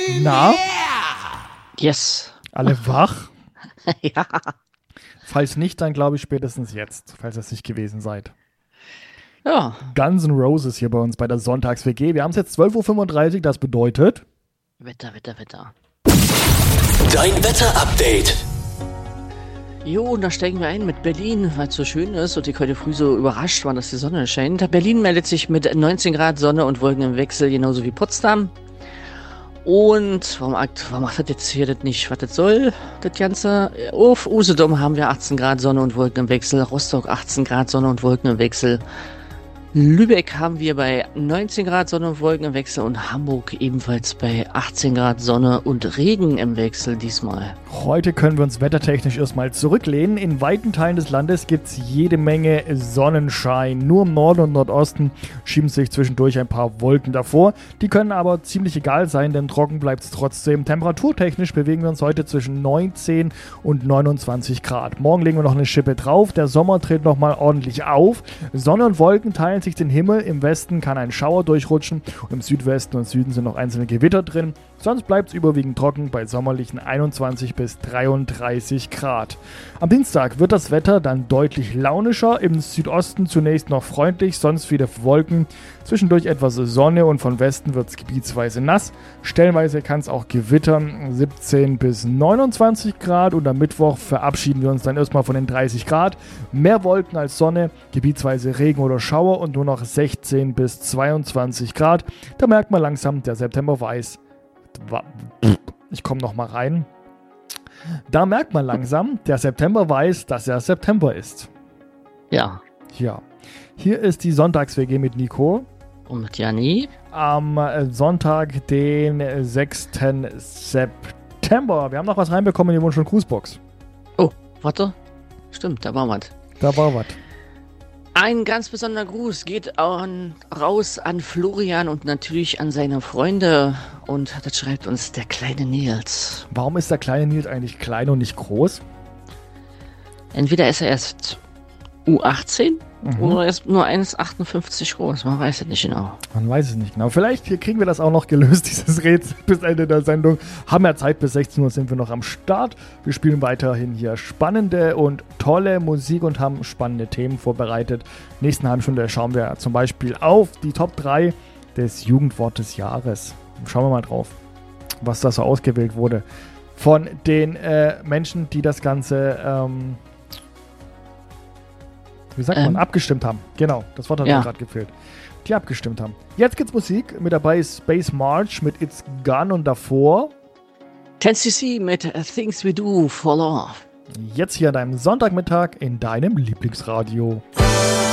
Na? Yes. Alle wach? Ja. Falls nicht, dann glaube ich spätestens jetzt, falls es nicht gewesen seid. Ja. Guns N' Roses hier bei uns bei der Sonntags-WG. Wir haben es jetzt 12.35 Uhr, das bedeutet... Wetter. Dein Wetter-Update. Jo, und da steigen wir ein mit Berlin, weil es so schön ist und ich heute früh so überrascht war, dass die Sonne scheint. Berlin meldet sich mit 19 Grad Sonne und Wolken im Wechsel, genauso wie Potsdam. Und warum macht das jetzt hier das nicht, was das soll, das Ganze? Auf Usedom haben wir 18 Grad Sonne und Wolken im Wechsel, Rostock 18 Grad Sonne und Wolken im Wechsel. Lübeck haben wir bei 19 Grad Sonne und Wolken im Wechsel und Hamburg ebenfalls bei 18 Grad Sonne und Regen im Wechsel diesmal. Heute können wir uns wettertechnisch erstmal zurücklehnen. In weiten Teilen des Landes gibt es jede Menge Sonnenschein. Nur im Norden und Nordosten schieben sich zwischendurch ein paar Wolken davor. Die können aber ziemlich egal sein, denn trocken bleibt es trotzdem. Temperaturtechnisch bewegen wir uns heute zwischen 19 und 29 Grad. Morgen legen wir noch eine Schippe drauf. Der Sommer tritt nochmal ordentlich auf. Sonne und Wolken teilen sich den Himmel. Im Westen kann ein Schauer durchrutschen und im Südwesten und Süden sind noch einzelne Gewitter drin. Sonst bleibt es überwiegend trocken bei sommerlichen 21 bis 33 Grad. Am Dienstag wird das Wetter dann deutlich launischer. Im Südosten zunächst noch freundlich, sonst viele Wolken. Zwischendurch etwas Sonne und von Westen wird es gebietsweise nass. Stellenweise kann es auch gewittern, 17 bis 29 Grad. Und am Mittwoch verabschieden wir uns dann erstmal von den 30 Grad. Mehr Wolken als Sonne, gebietsweise Regen oder Schauer und nur noch 16 bis 22 Grad. Da merkt man langsam, der September weiß. Ich komme nochmal rein. Da merkt man langsam, der September weiß, dass er September ist. Ja. Ja. Hier ist die Sonntags-WG mit Nico. Und mit Janni. Am Sonntag, den 6. September. Wir haben noch was reinbekommen in die Wunsch- und Grußbox. Oh, warte. Stimmt, da war was. Da war was. Ein ganz besonderer Gruß geht raus an Florian und natürlich an seine Freunde. Und das schreibt uns der kleine Nils. Warum ist der kleine Nils eigentlich klein und nicht groß? Entweder ist er erst U18 oder er ist nur 1,58 groß. Man weiß es nicht genau. Man weiß es nicht genau. Vielleicht kriegen wir das auch noch gelöst, dieses Rätsel, bis Ende der Sendung. Haben ja Zeit, bis 16 Uhr sind wir noch am Start. Wir spielen weiterhin hier spannende und tolle Musik und haben spannende Themen vorbereitet. Nächsten halben Stunde schauen wir zum Beispiel auf die Top 3 des Jugendwort des Jahres. Schauen wir mal drauf, was da so ausgewählt wurde von den Menschen, die das Ganze wie sagt man, abgestimmt haben. Genau, das Wort hat mir gerade gefehlt. Die abgestimmt haben. Jetzt gibt's Musik. Mit dabei ist Space March mit It's Gone und davor 10cc mit Things We Do for Love. Jetzt hier an deinem Sonntagmittag in deinem Lieblingsradio.